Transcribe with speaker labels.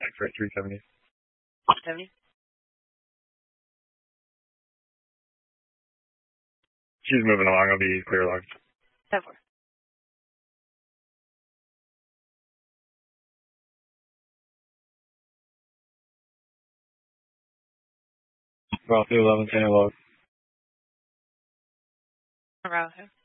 Speaker 1: X-ray 370.
Speaker 2: 70?
Speaker 1: She's moving along. I'll be clear log.
Speaker 2: 10-4.
Speaker 1: Bravo 11, 10 log.
Speaker 2: Bravo.